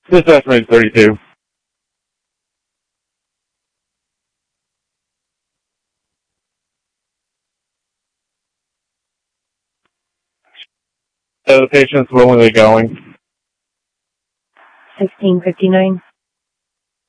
This estimate is 32. The patient's willingly going. 1659.